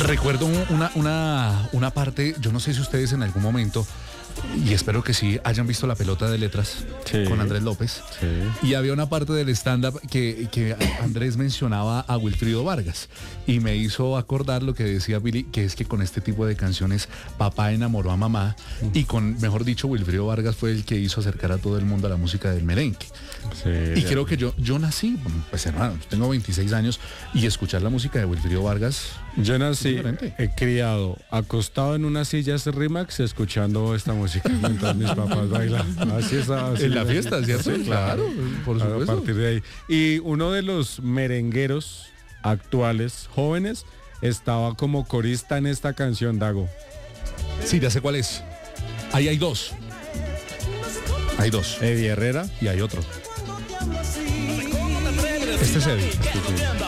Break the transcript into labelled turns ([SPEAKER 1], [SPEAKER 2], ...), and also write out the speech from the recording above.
[SPEAKER 1] Recuerdo una parte, yo no sé si ustedes en algún momento, y espero que sí, hayan visto La Pelota de Letras con Andrés López.
[SPEAKER 2] Sí.
[SPEAKER 1] Y había una parte del stand-up que Andrés mencionaba a Wilfrido Vargas y me hizo acordar lo que decía Billy, que es que con este tipo de canciones papá enamoró a mamá y mejor dicho, Wilfrido Vargas fue el que hizo acercar a todo el mundo a la música del merengue.
[SPEAKER 2] Sí,
[SPEAKER 1] Y creo que yo nací, pues hermano, tengo 26 años y escuchar la música de Wilfrido Vargas.
[SPEAKER 2] Yo nací,
[SPEAKER 1] Diferente.
[SPEAKER 2] he criado acostado en una silla Rimax escuchando esta música mientras mis papás bailan. Así es. Así
[SPEAKER 1] En la
[SPEAKER 2] es.
[SPEAKER 1] fiesta, ¿cierto?
[SPEAKER 2] Sí,
[SPEAKER 1] Claro, por
[SPEAKER 2] A
[SPEAKER 1] supuesto.
[SPEAKER 2] partir de ahí. Y uno de los merengueros actuales, jóvenes, estaba como corista en esta canción, Dago.
[SPEAKER 1] Sí, ya sé cuál es. Ahí hay dos. Hay dos.
[SPEAKER 2] Eddie Herrera.
[SPEAKER 1] Y hay otro. Este es Eddie.